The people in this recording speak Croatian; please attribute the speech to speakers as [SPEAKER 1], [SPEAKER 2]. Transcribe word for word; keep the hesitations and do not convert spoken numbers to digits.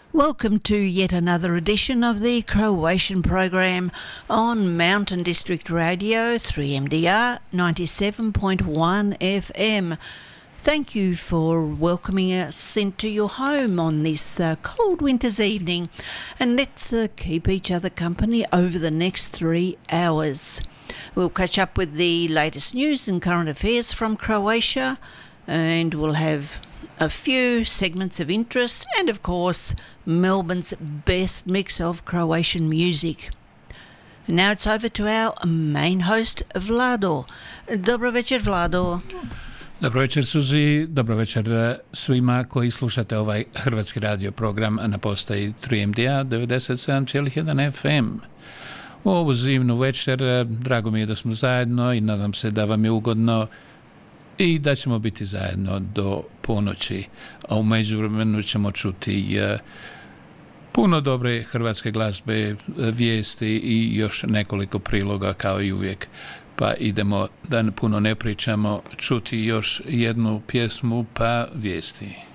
[SPEAKER 1] Welcome to yet another edition of the Croatian program on Mountain District Radio three M D R ninety-seven point one F M. Thank you for welcoming us into your home on this uh, cold winter's evening, and let's uh, keep each other company over the next three hours. We'll catch up with the latest news and current affairs from Croatia, and we'll have a few segments of interest and, of course, Melbourne's best mix of Croatian music. Now it's over to our main host, Vlado. Dobro večer, Vlado.
[SPEAKER 2] Dobro večer, Suzi. Dobro večer svima koji slušate ovaj hrvatski radio program na postaji tri M D A devedeset sedam zarez jedan F M. U ovu zimnu večer drago mi je da smo zajedno i nadam se da vam je ugodno i da ćemo biti zajedno do ponoći, a u međuvremenu ćemo čuti puno dobre hrvatske glazbe, vijesti i još nekoliko priloga kao i uvijek. Pa idemo, da puno ne pričamo, čuti još jednu pjesmu pa vijesti.